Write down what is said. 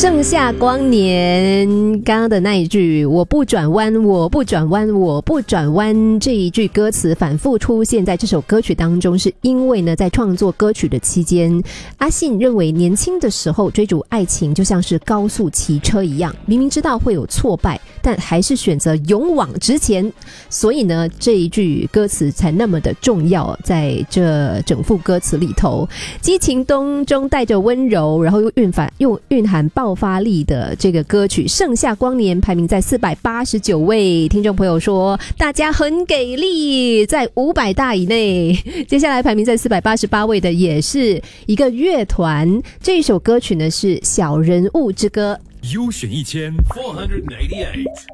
盛夏光年，刚刚的那一句我不转弯我不转弯我不转弯，这一句歌词反复出现在这首歌曲当中，是因为呢在创作歌曲的期间，阿信认为年轻的时候追逐爱情就像是高速骑车一样，明明知道会有挫败，但还是选择勇往直前，所以呢这一句歌词才那么的重要，在这整副歌词里头，激情当中带着温柔，然后又蕴含爆发力的这个歌曲《盛夏光年》排名在489位，听众朋友说大家很给力，在500大以内。接下来排名在488位的也是一个乐团，这一首歌曲呢是《小人物之歌》。 优选1488